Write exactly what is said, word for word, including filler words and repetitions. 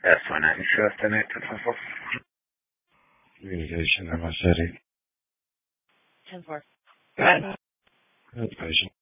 Yes, we're not interested in it. Communication, M S City. ten four. Good patient.